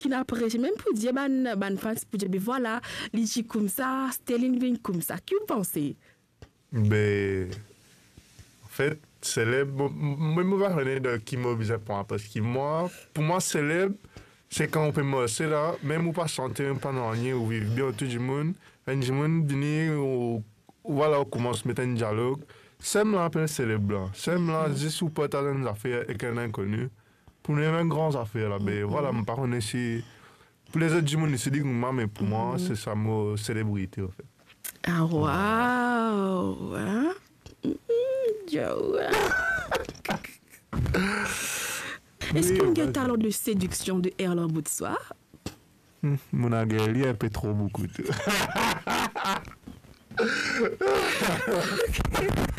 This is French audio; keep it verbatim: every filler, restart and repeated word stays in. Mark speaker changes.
Speaker 1: qui n'apprécie même pour dire, ben, ben, fans, pour dire, ben voilà, les gens comme ça, Sterling vient comme ça. Qu'est-ce que vous pensez?
Speaker 2: Ben, en fait, célèbre, moi, je ne vais pas revenir de qui m'oblige pour parce que moi, pour moi, célèbre, c'est quand on peut marcher là, même ou pas chanter, même pas rien, ou vivre bien tout le monde, quand le monde vient, ou voilà, on commence à mettre un dialogue. C'est là, appelle célèbre blanc. C'est là, juste ou pas t'as des affaires avec un inconnu. Pour nous, il y a une grande affaire là, ben voilà, je ne sais pas. Pour les autres, je se dis mais pour moi, c'est ça, ma célébrité en fait.
Speaker 1: Ah, waouh! Hein? Joe. Est-ce qu'il y a un talent de séduction de Erland Boutsoi?
Speaker 2: Mon aguerre, il y a un peu trop beaucoup.